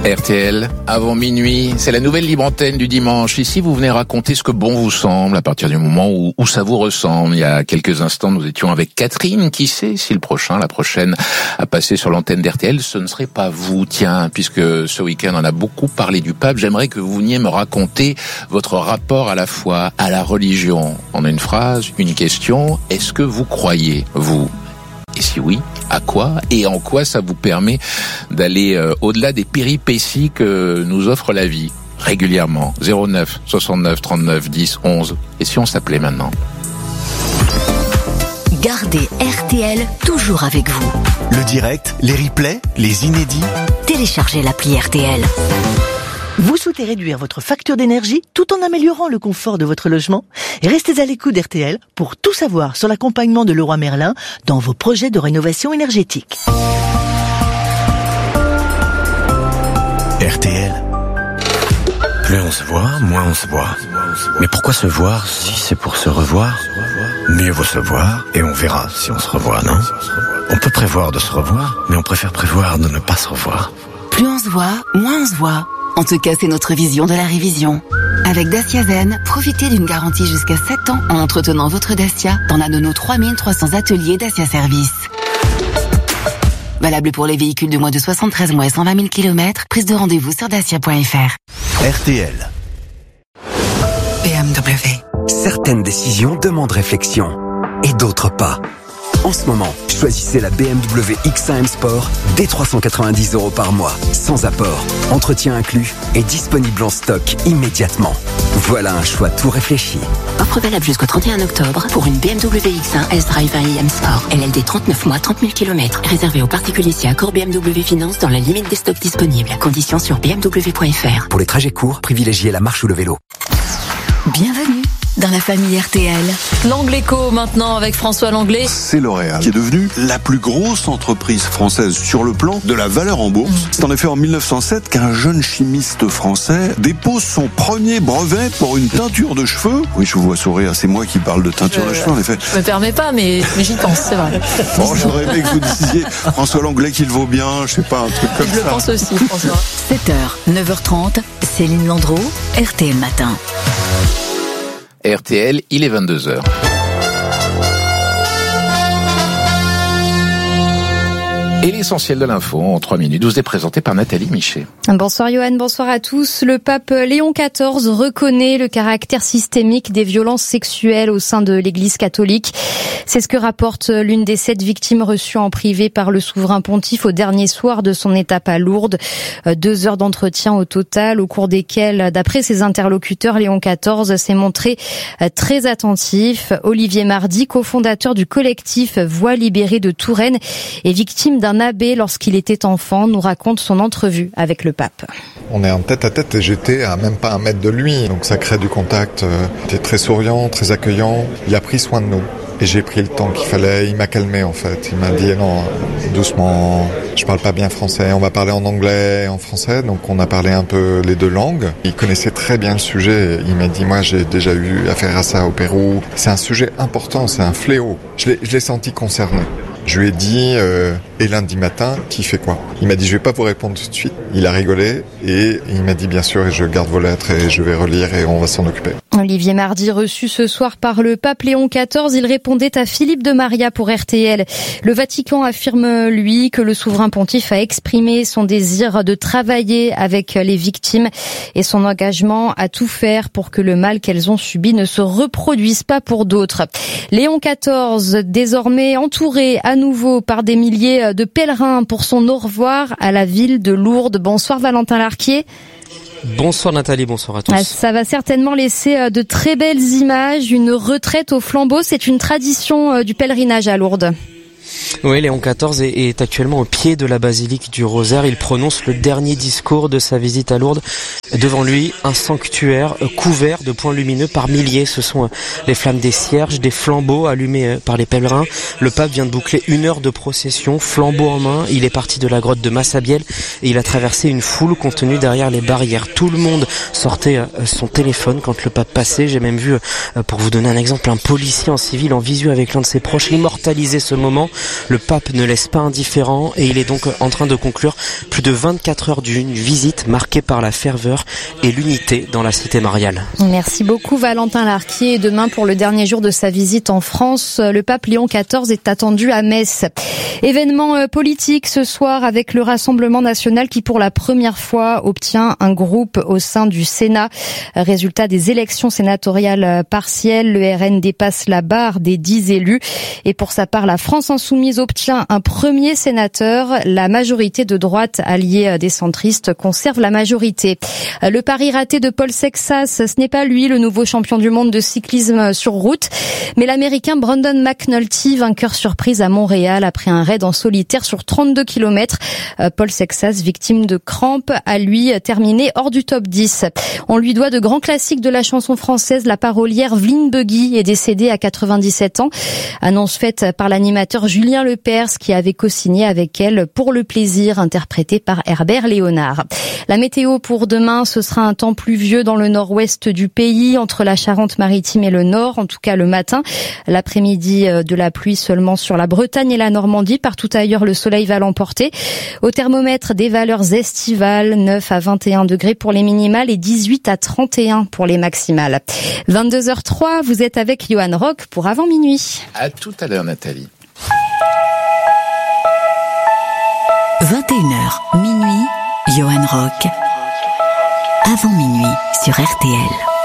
RTL, avant minuit, c'est la nouvelle libre antenne du dimanche. Ici, vous venez raconter ce que bon vous semble à partir du moment où ça vous ressemble. Il y a quelques instants, nous étions avec Catherine. Qui sait si la prochaine à passer sur l'antenne d'RTL, ce ne serait pas vous. Tiens, puisque ce week-end, on a beaucoup parlé du pape, j'aimerais que vous veniez me raconter votre rapport à la foi, à la religion. En une phrase, une question. Est-ce que vous croyez, vous ? Et si oui, à quoi et en quoi ça vous permet d'aller au-delà des péripéties que nous offre la vie régulièrement. 09 69 39 10 11. Et si on s'appelait maintenant ? Gardez RTL toujours avec vous. Le direct, les replays, les inédits. Téléchargez l'appli RTL. Vous souhaitez réduire votre facture d'énergie tout en améliorant le confort de votre logement ? Restez à l'écoute d'RTL pour tout savoir sur l'accompagnement de Leroy Merlin dans vos projets de rénovation énergétique. RTL. Plus on se voit, moins on se voit. Mais pourquoi se voir si c'est pour se revoir ? Mieux vaut se voir et on verra si on se revoit, non ? On peut prévoir de se revoir, mais on préfère prévoir de ne pas se revoir. Plus on se voit, moins on se voit. En tout cas, c'est notre vision de la révision. Avec Dacia Zen, profitez d'une garantie jusqu'à 7 ans en entretenant votre Dacia dans l'un de nos 3300 ateliers Dacia Service. Valable pour les véhicules de moins de 73 mois et 120 000 km. Prise de rendez-vous sur dacia.fr. RTL. BMW. Certaines décisions demandent réflexion et d'autres pas. En ce moment, choisissez la BMW X1 M Sport dès 390 € par mois, sans apport, entretien inclus et disponible en stock immédiatement. Voilà un choix tout réfléchi. Offre valable jusqu'au 31 octobre pour une BMW X1 S-Drive 1i M Sport. LLD 39 mois, 30 000 km. Réservé aux particuliers si accord BMW Finance dans la limite des stocks disponibles. Conditions sur bmw.fr. Pour les trajets courts, privilégiez la marche ou le vélo. Bienvenue dans la famille RTL. L'Angléco maintenant avec François Langlais. C'est L'Oréal qui est devenue la plus grosse entreprise française sur le plan de la valeur en bourse. C'est en effet en 1907 qu'un jeune chimiste français dépose son premier brevet pour une teinture de cheveux. Oui, je vous vois sourire, c'est moi qui parle de teinture de cheveux en effet. Je me permets pas, mais j'y pense, c'est vrai. Bon, j'aurais aimé que vous disiez François Langlais qu'il vaut bien, je sais pas, un truc comme ça. Je le pense aussi, François. 7h, 9h30, Céline Landreau, RTL Matin. RTL, il est 22h. Et l'essentiel de l'info en 3 minutes, vous est présenté par Nathalie Michet. Bonsoir Johan, bonsoir à tous. Le pape Léon XIV reconnaît le caractère systémique des violences sexuelles au sein de l'Église catholique. C'est ce que rapporte l'une des 7 victimes reçues en privé par le souverain pontife au dernier soir de son étape à Lourdes. 2 heures d'entretien au total, au cours desquelles, d'après ses interlocuteurs, Léon XIV s'est montré très attentif. Olivier Mardy, cofondateur du collectif Voix libérée de Touraine, est victime d'un abbé lorsqu'il était enfant, nous raconte son entrevue avec le pape. On est en tête à tête et j'étais à même pas 1 mètre de lui, donc ça crée du contact. Il était très souriant, très accueillant, il a pris soin de nous. Et j'ai pris le temps qu'il fallait, il m'a calmé en fait. Il m'a dit non, doucement, je parle pas bien français, on va parler en anglais et en français. Donc on a parlé un peu les 2 langues. Il connaissait très bien le sujet. Il m'a dit moi j'ai déjà eu affaire à ça au Pérou. C'est un sujet important, c'est un fléau. Je l'ai senti concerné. Je lui ai dit, et lundi matin, qui fait quoi ? Il m'a dit, je vais pas vous répondre tout de suite. Il a rigolé et il m'a dit, bien sûr, et je garde vos lettres et je vais relire et on va s'en occuper. Olivier Mardy, reçu ce soir par le pape Léon XIV, il répondait à Philippe de Maria pour RTL. Le Vatican affirme, lui, que le souverain pontife a exprimé son désir de travailler avec les victimes et son engagement à tout faire pour que le mal qu'elles ont subi ne se reproduise pas pour d'autres. Léon XIV, désormais entouré à nouveau par des milliers de pèlerins pour son au revoir à la ville de Lourdes. Bonsoir Valentin Larquier. Bonsoir Nathalie, bonsoir à tous. Ça va certainement laisser de très belles images, une retraite au flambeau, c'est une tradition du pèlerinage à Lourdes. Oui, Léon XIV est actuellement au pied de la basilique du Rosaire. Il prononce le dernier discours de sa visite à Lourdes. Devant lui, un sanctuaire couvert de points lumineux par milliers. Ce sont les flammes des cierges, des flambeaux allumés par les pèlerins. Le pape vient de boucler 1 heure de procession, flambeau en main. Il est parti de la grotte de Massabielle et il a traversé une foule contenue derrière les barrières. Tout le monde sortait son téléphone quand le pape passait. J'ai même vu, pour vous donner un exemple, un policier en civil en visu avec l'un de ses proches immortaliser ce moment. Le pape ne laisse pas indifférent et il est donc en train de conclure plus de 24 heures d'une visite marquée par la ferveur et l'unité dans la cité mariale. Merci beaucoup Valentin Larquier. Et demain, pour le dernier jour de sa visite en France, le pape Léon XIV est attendu à Metz. Événement politique ce soir avec le Rassemblement national qui pour la première fois obtient un groupe au sein du Sénat. Résultat des élections sénatoriales partielles, le RN dépasse la barre des 10 élus. Et pour sa part, la France insoumise obtient un premier sénateur. La majorité de droite alliée des centristes conserve la majorité. Le pari raté de Paul Sexas, ce n'est pas lui le nouveau champion du monde de cyclisme sur route, mais l'Américain Brandon McNulty, vainqueur surprise à Montréal après un raid en solitaire sur 32 km. Paul Sexas, victime de crampes, a lui terminé hors du top 10. On lui doit de grands classiques de la chanson française. La parolière Vline Buggy est décédée à 97 ans. Annonce faite par l'animateur Julien Lepers qui avait co-signé avec elle Pour le plaisir, interprété par Herbert Léonard. La météo pour demain, ce sera un temps pluvieux dans le nord-ouest du pays, entre la Charente-Maritime et le nord, en tout cas le matin. L'après-midi, de la pluie seulement sur la Bretagne et la Normandie. Partout ailleurs, le soleil va l'emporter. Au thermomètre, des valeurs estivales, 9 à 21 degrés pour les minimales et 18 à 31 pour les maximales. 22h03, vous êtes avec Johan Rock pour Avant Minuit. À tout à l'heure, Nathalie. 21h, minuit, Johan Rock. Avant Minuit sur RTL.